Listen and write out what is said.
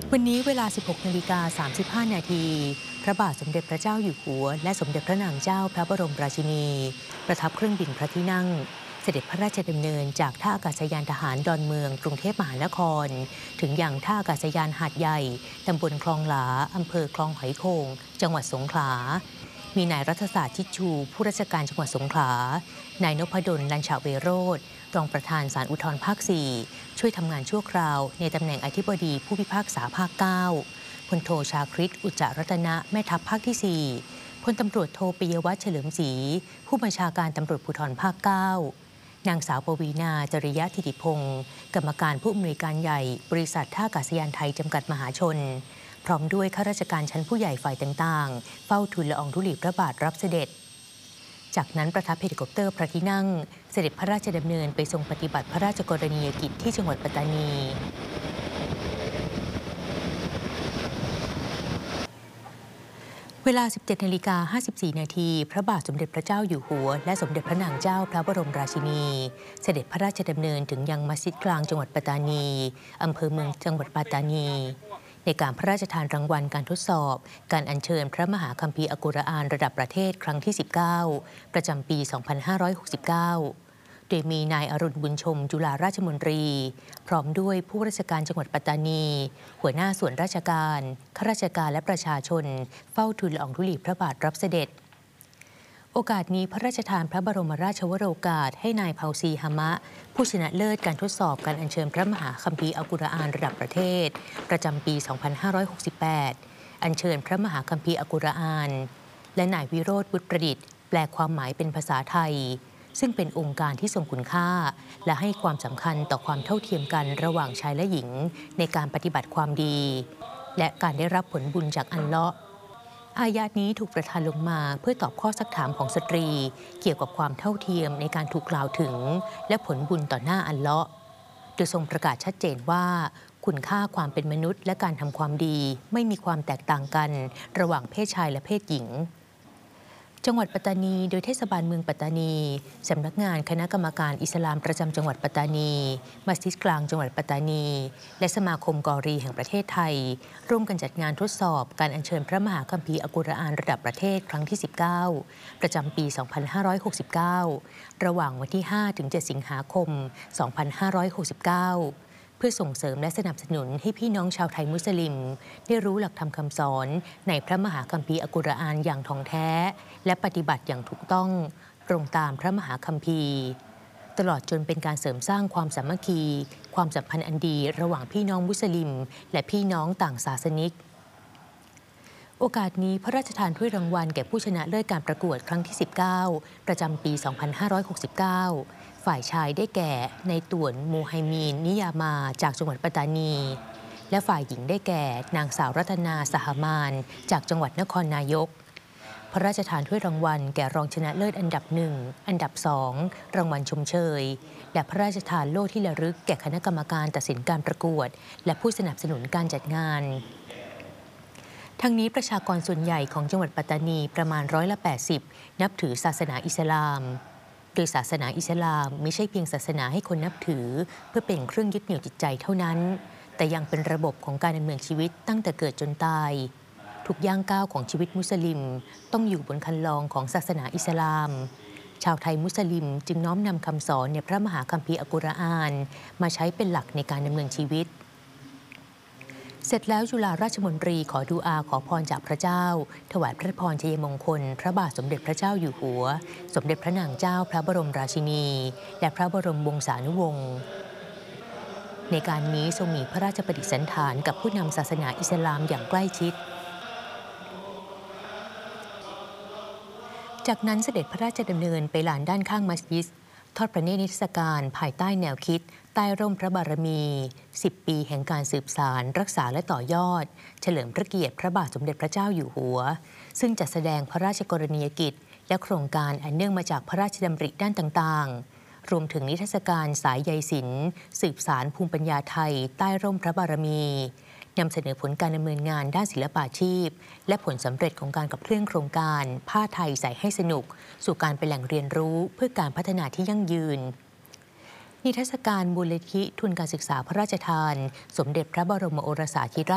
วันนี้เวลา 16:35 นาทีพระบาทสมเด็จพระเจ้าอยู่หัวและสมเด็จพระนางเจ้าพระบรมราชินีประทับเครื่องบินพระที่นั่งเสด็จพระราชดำเนินจากท่าอากาศยานทหารดอนเมืองกรุงเทพมหานครถึงยังท่าอากาศยานหาดใหญ่ตำบลคลองหลาอำเภอคลองหอยโข่งจังหวัดสงขลามีนายรัฐศาสตร์ชิดชูผู้ราชการจังหวัดสงขลานายนพดลลัญชเวโรจน์รองประธานศาลอุทธรภาค 4ช่วยทำงานชั่วคราวในตำแหน่งอธิบดีผู้พิพากษาภาค 9พลโทชาคริตอุจจารัตนะแม่ทัพภาคที่ 4พลตำรวจโทปิยวัฒน์เฉลิมศรีผู้บัญชาการตำรวจภูธรภาค 9นางสาวปวีณาจริยธิติพงศ์กรรมการผู้อำนวยการใหญ่บริษัทท่าอากาศยานไทยจำกัดมหาชนพร้อมด้วยข้าราชการชั้นผู้ใหญ่ฝ่ายต่างๆเฝ้าทูลละอองธุลีพระบาทรับเสด็จจากนั้นประทับเฮลิคอปเตอร์พระที่นั่งเสด็จพระราชดำเนินไปทรงปฏิบัติพระราชกรณียกิจที่จังหวัดปัตตานีเวลา 17:54 นาทีพระบาทสมเด็จพระเจ้าอยู่หัวและสมเด็จพระนางเจ้าพระบรมราชินีเสด็จพระราชดำเนินถึงยังมัสยิดกลางจังหวัดปัตตานีอำเภอเมืองจังหวัดปัตตานีในการพระราชทานรางวัลการทดสอบการอัญเชิญพระมหาคัมภีร์อัลกุรอานระดับประเทศครั้งที่ 19 ประจำปี 2569 โดยมีนายอรุณบุญชมจุฬาราชมนตรีพร้อมด้วยผู้ราชการจังหวัดปัตตานีหัวหน้าส่วนราชการข้าราชการและประชาชนเฝ้าทูลละอองธุลีพระบาทรับเสด็จโอกาสนี้พระราชทานพระบรมราชวโรกาสให้นายเผาซีฮามะผู้ชนะเลิศการทดสอบการอัญเชิญพระมหาคัมภีร์อัลกุรอานระดับประเทศประจำปี 2568 อัญเชิญพระมหาคัมภีร์อัลกุรอานและนายวิโรจน์ บุตรประดิษฐ์แปลความหมายเป็นภาษาไทยซึ่งเป็นองค์การที่ทรงคุณค่าและให้ความสำคัญต่อความเท่าเทียมกันระหว่างชายและหญิงในการปฏิบัติความดีและการได้รับผลบุญจากอัลเลาะห์อายะห์นี้ถูกประทานลงมาเพื่อตอบข้อซักถามของสตรีเกี่ยวกับความเท่าเทียมในการถูกกล่าวถึงและผลบุญต่อหน้าอัลเลาะห์โดยทรงประกาศชัดเจนว่าคุณค่าความเป็นมนุษย์และการทำความดีไม่มีความแตกต่างกันระหว่างเพศชายและเพศหญิงจังหวัดปัตตานีโดยเทศบาลเมืองปัตตานีสำนักงานคณะกรรมการอิสลามประจำจังหวัดปัตตานีมัสยิดกลางจังหวัดปัตตานีและสมาคมกอรีแห่งประเทศไทยร่วมกันจัดงานทดสอบการอัญเชิญพระมหาคัมภีร์อัลกุรอานระดับประเทศครั้งที่ 19 ประจำปี 2569 ระหว่างวันที่ 5 ถึง 7 สิงหาคม 2569เพื่อส่งเสริมและสนับสนุนให้พี่น้องชาวไทยมุสลิมได้รู้หลักธรรมคำสอนในพระมหาคัมภีร์อัลกุรอานอย่างท่องแท้และปฏิบัติอย่างถูกต้องตรงตามพระมหาคัมภีร์ตลอดจนเป็นการเสริมสร้างความสามัคคีความสัมพันธ์อันดีระหว่างพี่น้องมุสลิมและพี่น้องต่างศาสนิกโอกาสนี้พระราชทานถ้วยรางวัลแก่ผู้ชนะเลิศการประกวดครั้งที่ 19 ประจำปี 2569 ฝ่ายชายได้แก่นายต่วนมูไฮมีนนิยามาจากจังหวัดปัตตานีและฝ่ายหญิงได้แก่นางสาวรัตนาสหมานจากจังหวัดนครนายกพระราชทานถ้วยรางวัลแก่รองชนะเลิศอันดับ 1 อันดับ 2 รางวัลชมเชยและพระราชทานโล่ที่ระลึกแก่คณะกรรมการตัดสินการประกวดและผู้สนับสนุนการจัดงานทั้งนี้ประชากรส่วนใหญ่ของจังหวัดปัตตานีประมาณ80%นับถือศาสนาอิสลามโดยศาสนาอิสลามไม่ใช่เพียงศาสนาให้คนนับถือเพื่อเป็นเครื่องยึดเหนี่ยวจิตใจเท่านั้นแต่ยังเป็นระบบของการดำเนินชีวิตตั้งแต่เกิดจนตายทุกย่างก้าวของชีวิตมุสลิมต้องอยู่บนคันลองของศาสนาอิสลามชาวไทยมุสลิมจึงน้อมนำคำสอนในพระมหาคัมภีร์อัลกุรอานมาใช้เป็นหลักในการดำเนินชีวิตเสร็จแล้วจุฬาราชมนตรีขอดุอาขอพรจากพระเจ้าถวายพระพรชัยมงคลพระบาทสมเด็จพระเจ้าอยู่หัวสมเด็จพระนางเจ้าพระบรมราชินีและพระบรมวงศานุวงศ์ในการนี้ทรงมีพระราชปฏิสันถานกับผู้นำศาสนาอิสลามอย่างใกล้ชิดจากนั้นเสด็จพระราชดำเนินไปลานด้านข้างมัสยิดทอดพระเนตรนิทรรศการภายใต้แนวคิดใต้ร่มพระบารมี 10 ปีแห่งการสืบสานรักษาและต่อยอดเฉลิมพระเกียรติพระบาทสมเด็จพระเจ้าอยู่หัวซึ่งจัดแสดงพระราชกรณียกิจและโครงการอันเนื่องมาจากพระราชดำริด้านต่างๆรวมถึงนิทรรศการสายใยศิลป์สืบสานภูมิปัญญาไทยใต้ร่มพระบารมีนำเสนอผลการดำเนินงานด้านศิลปาชีพและผลสำเร็จของการขับเคลื่อนโครงการผ้าไทยใส่ให้สนุกสู่การเป็นแหล่งเรียนรู้เพื่อการพัฒนาที่ยั่งยืน นิทรรศการมูลนิธิทุนการศึกษาพระราชทานสมเด็จพระบรมโอรสาธิราช